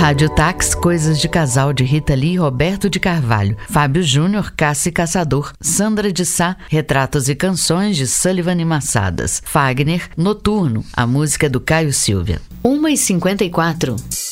Rádio Táxi, Coisas de Casal, de Rita Lee e Roberto de Carvalho. Fábio Júnior, Caça e Caçador. Sandra de Sá, Retratos e Canções, de Sullivan e Massadas. Fagner, Noturno, a música do Caio Silva. 1h54.